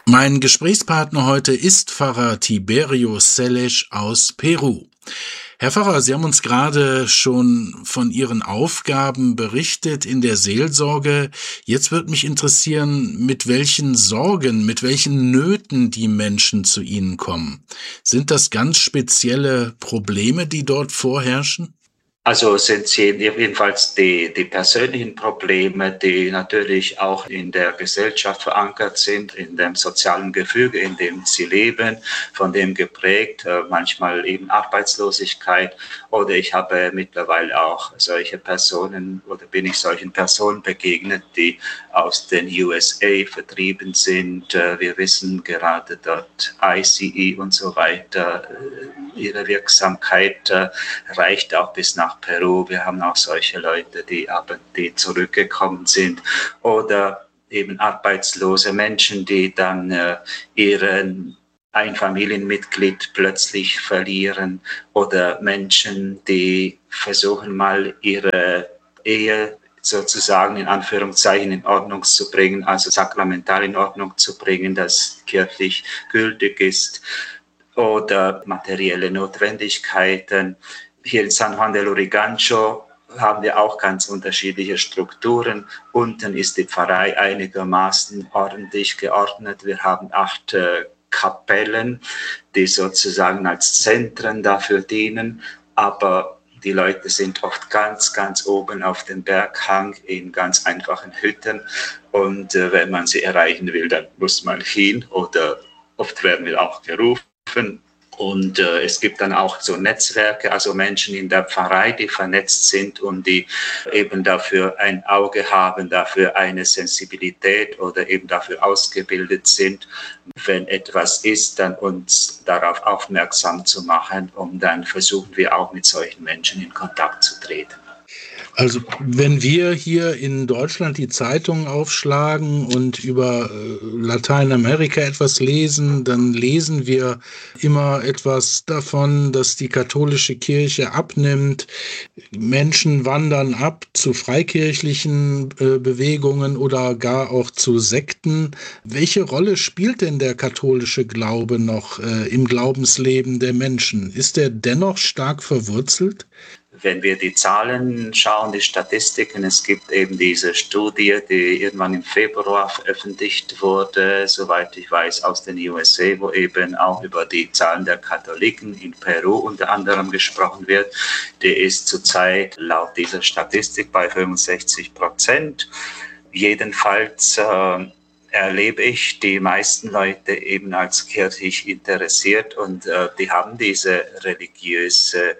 Mein Gesprächspartner heute ist Pfarrer Tiberio Seles aus Peru. Herr Pfarrer, Sie haben uns gerade schon von Ihren Aufgaben berichtet in der Seelsorge. Jetzt würde mich interessieren, mit welchen Sorgen, mit welchen Nöten die Menschen zu Ihnen kommen. Sind das ganz spezielle Probleme, die dort vorherrschen? Also sind sie jedenfalls die persönlichen Probleme, die natürlich auch in der Gesellschaft verankert sind, in dem sozialen Gefüge, in dem sie leben, von dem geprägt, manchmal eben Arbeitslosigkeit. Oder ich habe mittlerweile auch solche Personen oder bin ich solchen Personen begegnet, die aus den USA vertrieben sind. Wir wissen gerade dort ICE und so weiter, ihre Wirksamkeit reicht auch bis nach Peru. Wir haben auch solche Leute, die zurückgekommen sind. Oder eben arbeitslose Menschen, die dann ihren ein Familienmitglied plötzlich verlieren, oder Menschen, die versuchen mal ihre Ehe sozusagen in Anführungszeichen in Ordnung zu bringen, also sakramental in Ordnung zu bringen, das kirchlich gültig ist, oder materielle Notwendigkeiten. Hier in San Juan del Urigancho haben wir auch ganz unterschiedliche Strukturen. Unten ist die Pfarrei einigermaßen ordentlich geordnet. Wir haben 8 Kapellen, die sozusagen als Zentren dafür dienen, aber die Leute sind oft ganz, ganz oben auf dem Berghang in ganz einfachen Hütten, und wenn man sie erreichen will, dann muss man hin, oder oft werden wir auch gerufen. Und es gibt dann auch so Netzwerke, also Menschen in der Pfarrei, die vernetzt sind und die eben dafür ein Auge haben, dafür eine Sensibilität oder eben dafür ausgebildet sind, wenn etwas ist, dann uns darauf aufmerksam zu machen. Und dann versuchen wir auch mit solchen Menschen in Kontakt zu treten. Also wenn wir hier in Deutschland die Zeitungen aufschlagen und über Lateinamerika etwas lesen, dann lesen wir immer etwas davon, dass die katholische Kirche abnimmt. Menschen wandern ab zu freikirchlichen Bewegungen oder gar auch zu Sekten. Welche Rolle spielt denn der katholische Glaube noch im Glaubensleben der Menschen? Ist er dennoch stark verwurzelt? Wenn wir die Zahlen schauen, die Statistiken, es gibt eben diese Studie, die irgendwann im Februar veröffentlicht wurde, soweit ich weiß, aus den USA, wo eben auch über die Zahlen der Katholiken in Peru unter anderem gesprochen wird. Die ist zurzeit laut dieser Statistik bei 65%. Jedenfalls erlebe ich die meisten Leute eben als kirchlich interessiert, und die haben diese religiöse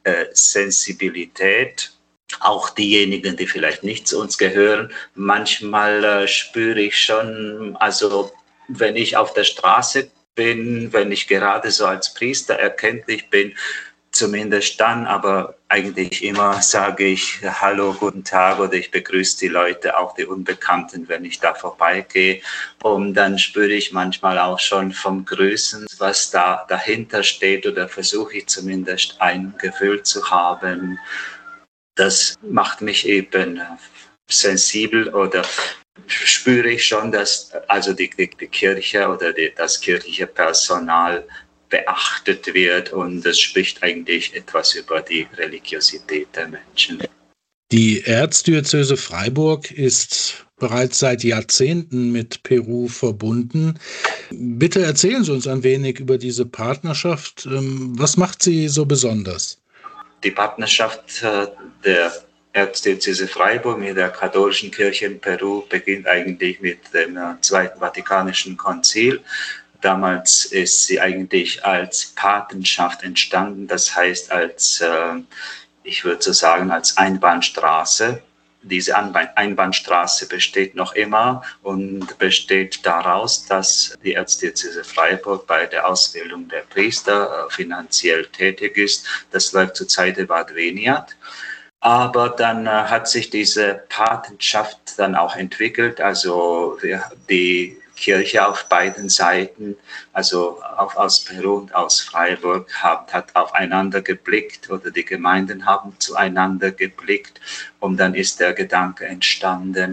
Sensibilität, auch diejenigen, die vielleicht nicht zu uns gehören. Manchmal spüre ich schon, also wenn ich auf der Straße bin, wenn ich gerade so als Priester erkenntlich bin, zumindest dann, aber eigentlich immer sage ich Hallo, guten Tag, oder ich begrüße die Leute, auch die Unbekannten, wenn ich da vorbeigehe. Und dann spüre ich manchmal auch schon vom Grüßen, was da dahinter steht, oder versuche ich zumindest ein Gefühl zu haben. Das macht mich eben sensibel, oder spüre ich schon, dass also die Kirche oder das kirchliche Personal beachtet wird, und es spricht eigentlich etwas über die Religiosität der Menschen. Die Erzdiözese Freiburg ist bereits seit Jahrzehnten mit Peru verbunden. Bitte erzählen Sie uns ein wenig über diese Partnerschaft. Was macht sie so besonders? Die Partnerschaft der Erzdiözese Freiburg mit der katholischen Kirche in Peru beginnt eigentlich mit dem Zweiten Vatikanischen Konzil. Damals ist sie eigentlich als Patenschaft entstanden, das heißt als, ich würde so sagen, als Einbahnstraße. Diese Einbahnstraße besteht noch immer und besteht daraus, dass die Erzdiözese Freiburg bei der Ausbildung der Priester finanziell tätig ist. Das läuft zur Zeit der Bad Veniat. Aber dann hat sich diese Patenschaft dann auch entwickelt, also die Kirche auf beiden Seiten, also auch aus Peru und aus Freiburg, hat aufeinander geblickt, oder die Gemeinden haben zueinander geblickt, und dann ist der Gedanke entstanden,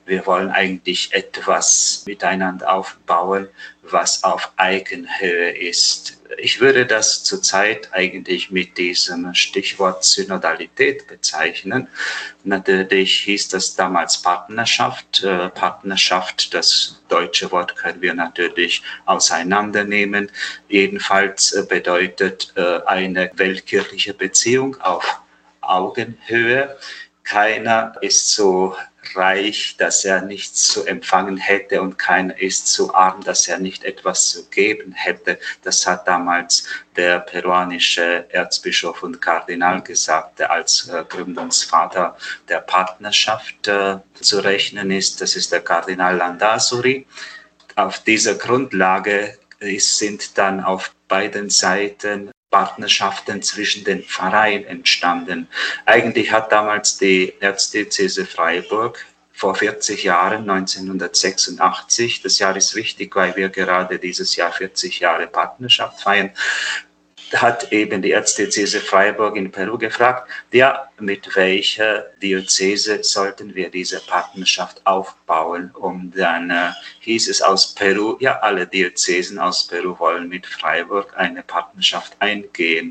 Wir wollen eigentlich etwas miteinander aufbauen, was auf Augenhöhe ist. Ich würde das zurzeit eigentlich mit diesem Stichwort Synodalität bezeichnen. Natürlich hieß das damals Partnerschaft. Partnerschaft, das deutsche Wort können wir natürlich auseinandernehmen. Jedenfalls bedeutet eine weltkirchliche Beziehung auf Augenhöhe. Keiner ist so reich, dass er nichts zu empfangen hätte und keiner ist so arm, dass er nicht etwas zu geben hätte. Das hat damals der peruanische Erzbischof und Kardinal gesagt, der als Gründungsvater der Partnerschaft zu rechnen ist. Das ist der Kardinal Landázuri. Auf dieser Grundlage sind dann auf beiden Seiten Partnerschaften zwischen den Pfarreien entstanden. Eigentlich hat damals die Erzdiözese Freiburg vor 40 Jahren, 1986, das Jahr ist wichtig, weil wir gerade dieses Jahr 40 Jahre Partnerschaft feiern, hat eben die Erzdiözese Freiburg in Peru gefragt, ja, mit welcher Diözese sollten wir diese Partnerschaft aufbauen? Und dann hieß es aus Peru, ja, alle Diözesen aus Peru wollen mit Freiburg eine Partnerschaft eingehen.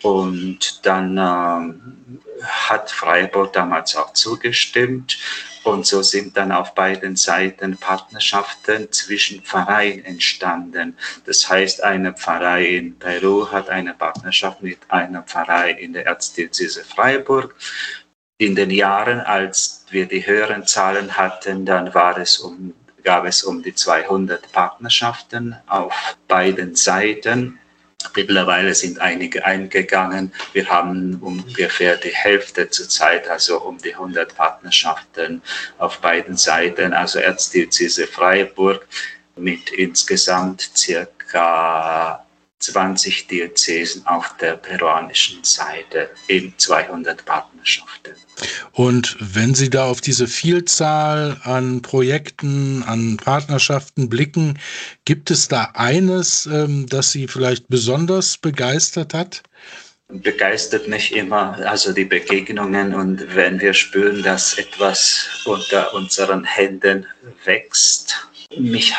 Und dann hat Freiburg damals auch zugestimmt. Und so sind dann auf beiden Seiten Partnerschaften zwischen Pfarreien entstanden. Das heißt, eine Pfarrei in Peru hat eine Partnerschaft mit einer Pfarrei in der Erzdiözese Freiburg. In den Jahren, als wir die höheren Zahlen hatten, dann gab es um die 200 Partnerschaften auf beiden Seiten. Mittlerweile sind einige eingegangen. Wir haben ungefähr die Hälfte zurzeit, also um die 100 Partnerschaften auf beiden Seiten. Also Erzdiözese Freiburg mit insgesamt circa 20 Diözesen auf der peruanischen Seite in 200 Partnerschaften. Und wenn Sie da auf diese Vielzahl an Projekten, an Partnerschaften blicken, gibt es da eines, das Sie vielleicht besonders begeistert hat? Begeistert mich immer, also die Begegnungen, und wenn wir spüren, dass etwas unter unseren Händen wächst. Mich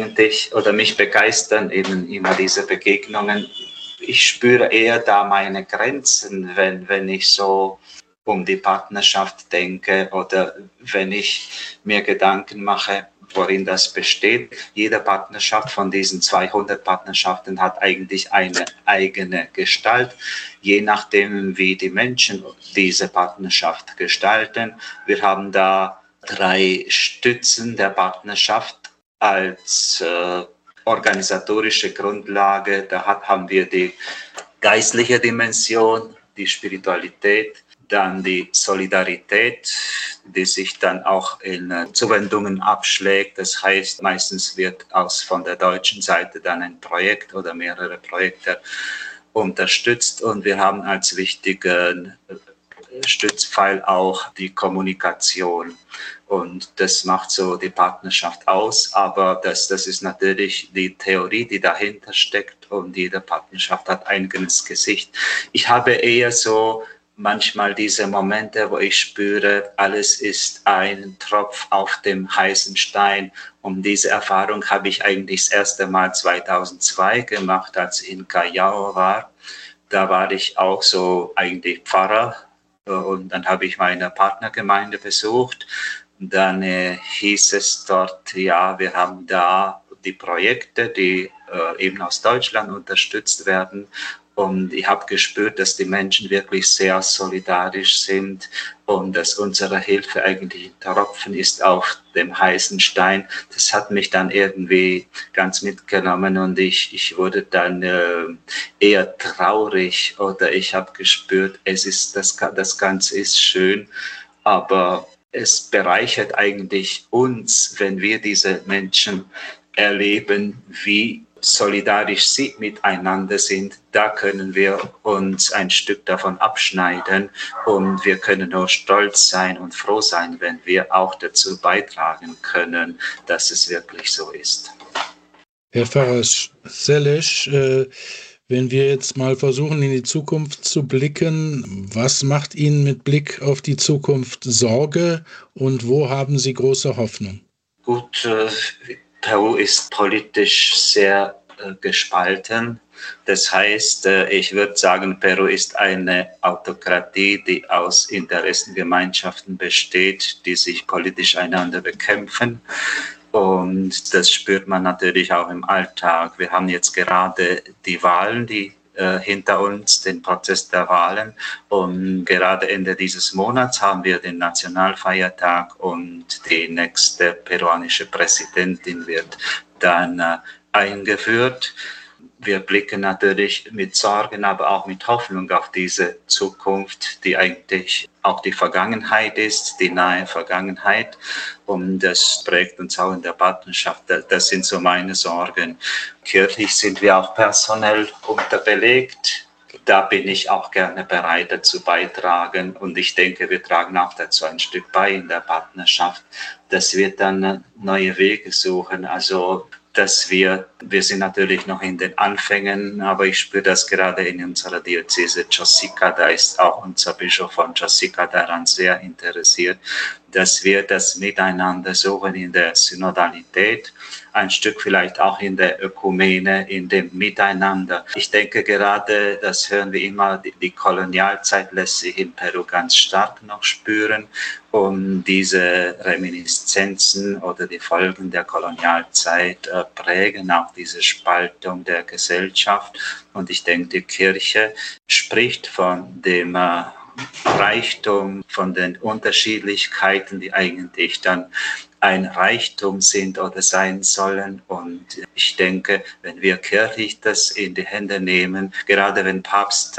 begeistern eben immer diese Begegnungen. Ich spüre eher da meine Grenzen, wenn ich so um die Partnerschaft denke oder wenn ich mir Gedanken mache, worin das besteht. Jede Partnerschaft von diesen 200 Partnerschaften hat eigentlich eine eigene Gestalt, je nachdem, wie die Menschen diese Partnerschaft gestalten. Wir haben da 3 Stützen der Partnerschaft als organisatorische Grundlage. Da haben wir die geistliche Dimension, die Spiritualität, dann die Solidarität, die sich dann auch in Zuwendungen abschlägt. Das heißt, meistens wird von der deutschen Seite dann ein Projekt oder mehrere Projekte unterstützt. Und wir haben als wichtigen Stützpfeil auch die Kommunikation. Und das macht so die Partnerschaft aus. Aber das ist natürlich die Theorie, die dahinter steckt. Und jede Partnerschaft hat ein eigenes Gesicht. Ich habe eher so manchmal diese Momente, wo ich spüre, alles ist ein Tropf auf dem heißen Stein. Und diese Erfahrung habe ich eigentlich das erste Mal 2002 gemacht, als ich in Callao war. Da war ich auch so eigentlich Pfarrer. Und dann habe ich meine Partnergemeinde besucht. Dann hieß es dort, ja, wir haben da die Projekte, die eben aus Deutschland unterstützt werden. Und ich habe gespürt, dass die Menschen wirklich sehr solidarisch sind und dass unsere Hilfe eigentlich ein Tropfen ist auf dem heißen Stein. Das hat mich dann irgendwie ganz mitgenommen und ich wurde dann eher traurig oder ich habe gespürt, das Ganze ist schön, aber es bereichert eigentlich uns, wenn wir diese Menschen erleben, wie solidarisch sie miteinander sind. Da können wir uns ein Stück davon abschneiden und wir können nur stolz sein und froh sein, wenn wir auch dazu beitragen können, dass es wirklich so ist. Herr Pfarrer Szeles, Wenn wir jetzt mal versuchen, in die Zukunft zu blicken, was macht Ihnen mit Blick auf die Zukunft Sorge und wo haben Sie große Hoffnung? Gut, Peru ist politisch sehr gespalten. Das heißt, ich würde sagen, Peru ist eine Autokratie, die aus Interessengemeinschaften besteht, die sich politisch einander bekämpfen. Und das spürt man natürlich auch im Alltag. Wir haben jetzt gerade die Wahlen, die hinter uns, den Prozess der Wahlen. Und gerade Ende dieses Monats haben wir den Nationalfeiertag und die nächste peruanische Präsidentin wird dann eingeführt. Wir blicken natürlich mit Sorgen, aber auch mit Hoffnung auf diese Zukunft, die eigentlich auch die Vergangenheit ist, die nahe Vergangenheit. Und das prägt uns auch in der Partnerschaft. Das sind so meine Sorgen. Kirchlich sind wir auch personell unterbelegt. Da bin ich auch gerne bereit dazu beitragen. Und ich denke, wir tragen auch dazu ein Stück bei in der Partnerschaft, dass wir dann neue Wege suchen. Also dass wir sind natürlich noch in den Anfängen, aber ich spüre das gerade in unserer Diözese Chosica, da ist auch unser Bischof von Chosica daran sehr interessiert, dass wir das Miteinander suchen in der Synodalität, ein Stück vielleicht auch in der Ökumene, in dem Miteinander. Ich denke gerade, das hören wir immer, die Kolonialzeit lässt sich in Peru ganz stark noch spüren. Und diese Reminiszenzen oder die Folgen der Kolonialzeit prägen auch diese Spaltung der Gesellschaft. Und ich denke, die Kirche spricht von dem Reichtum, von den Unterschiedlichkeiten, die eigentlich dann ein Reichtum sind oder sein sollen. Und ich denke, wenn wir kirchlich das in die Hände nehmen, gerade wenn Papst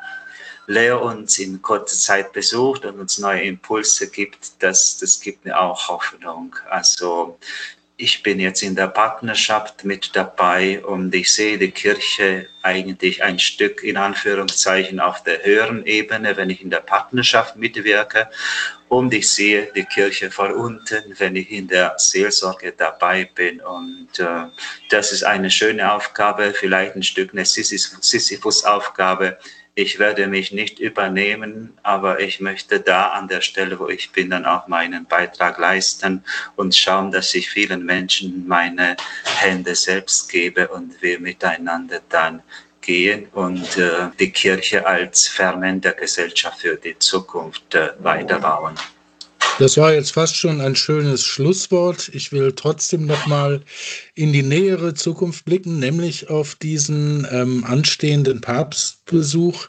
Leo uns in kurzer Zeit besucht und uns neue Impulse gibt, das gibt mir auch Hoffnung. Also ich bin jetzt in der Partnerschaft mit dabei und ich sehe die Kirche eigentlich ein Stück in Anführungszeichen auf der höheren Ebene, wenn ich in der Partnerschaft mitwirke. Und ich sehe die Kirche von unten, wenn ich in der Seelsorge dabei bin. Und das ist eine schöne Aufgabe, vielleicht ein Stück eine Sisyphus-Aufgabe. Ich werde mich nicht übernehmen, aber ich möchte da an der Stelle, wo ich bin, dann auch meinen Beitrag leisten und schauen, dass ich vielen Menschen meine Hände selbst gebe und wir miteinander dann gehen und die Kirche als Ferment der Gesellschaft für die Zukunft weiterbauen. Das war jetzt fast schon ein schönes Schlusswort. Ich will trotzdem noch mal in die nähere Zukunft blicken, nämlich auf diesen anstehenden Papstbesuch.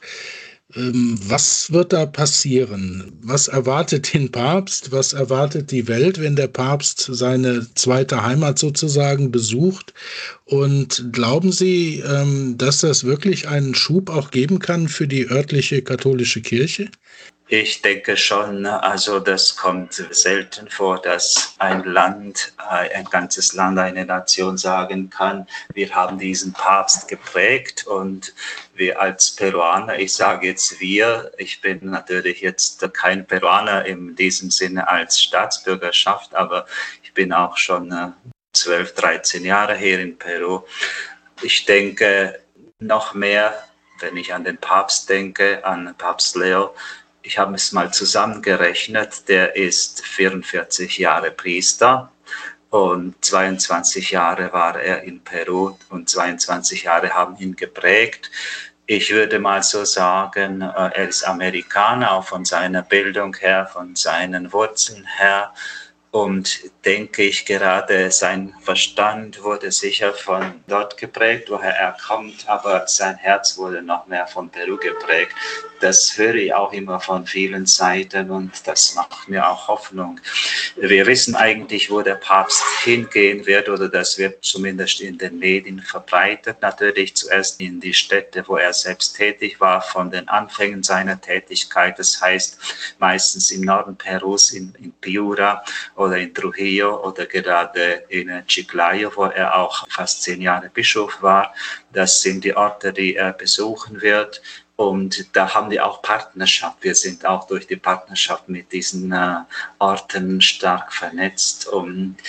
Was wird da passieren? Was erwartet den Papst? Was erwartet die Welt, wenn der Papst seine zweite Heimat sozusagen besucht? Und glauben Sie, dass das wirklich einen Schub auch geben kann für die örtliche katholische Kirche? Ich denke schon, also das kommt selten vor, dass ein Land, ein ganzes Land, eine Nation sagen kann, wir haben diesen Papst geprägt und wir als Peruaner, ich sage jetzt wir, ich bin natürlich jetzt kein Peruaner in diesem Sinne als Staatsbürgerschaft, aber ich bin auch schon 12, 13 Jahre hier in Peru. Ich denke noch mehr, wenn ich an den Papst denke, an Papst Leo, ich habe es mal zusammengerechnet, der ist 44 Jahre Priester und 22 Jahre war er in Peru und 22 Jahre haben ihn geprägt. Ich würde mal so sagen, er ist Amerikaner, auch von seiner Bildung her, von seinen Wurzeln her. Und denke ich gerade, sein Verstand wurde sicher von dort geprägt, woher er kommt, aber sein Herz wurde noch mehr von Peru geprägt. Das höre ich auch immer von vielen Seiten und das macht mir auch Hoffnung. Wir wissen eigentlich, wo der Papst hingehen wird oder das wird zumindest in den Medien verbreitet. Natürlich zuerst in die Städte, wo er selbst tätig war, von den Anfängen seiner Tätigkeit. Das heißt meistens im Norden Perus, in Piura oder in Trujillo oder gerade in Chiclayo, wo er auch fast 10 Jahre Bischof war. Das sind die Orte, die er besuchen wird. Und da haben wir auch Partnerschaft. Wir sind auch durch die Partnerschaft mit diesen Orten stark vernetzt. Und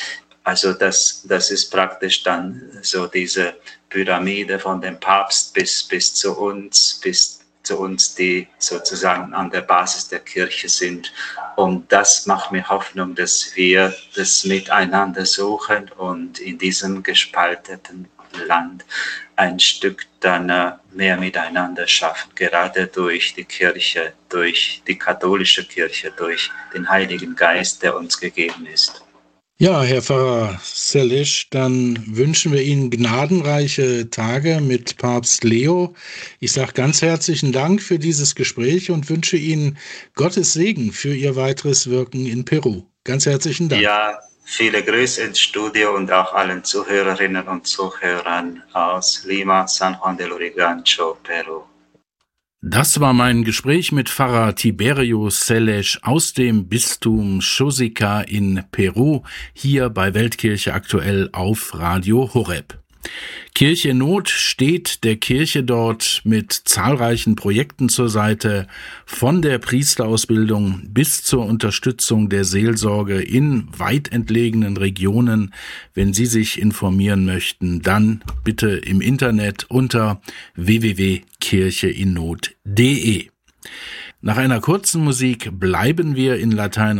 Also das ist praktisch dann so diese Pyramide von dem Papst bis zu uns, die sozusagen an der Basis der Kirche sind. Und das macht mir Hoffnung, dass wir das miteinander suchen und in diesem gespalteten Land ein Stück dann mehr miteinander schaffen, gerade durch die Kirche, durch die katholische Kirche, durch den Heiligen Geist, der uns gegeben ist. Ja, Herr Pfarrer Selisch, dann wünschen wir Ihnen gnadenreiche Tage mit Papst Leo. Ich sage ganz herzlichen Dank für dieses Gespräch und wünsche Ihnen Gottes Segen für Ihr weiteres Wirken in Peru. Ganz herzlichen Dank. Ja, viele Grüße ins Studio und auch allen Zuhörerinnen und Zuhörern aus Lima, San Juan del Urigancho, Peru. Das war mein Gespräch mit Pfarrer Tiberio Selisch aus dem Bistum Chosica in Peru, hier bei Weltkirche aktuell auf Radio Horeb. Kirche in Not steht der Kirche dort mit zahlreichen Projekten zur Seite, von der Priesterausbildung bis zur Unterstützung der Seelsorge in weit entlegenen Regionen. Wenn Sie sich informieren möchten, dann bitte im Internet unter www.kircheinnot.de. Nach einer kurzen Musik bleiben wir in Lateinamerika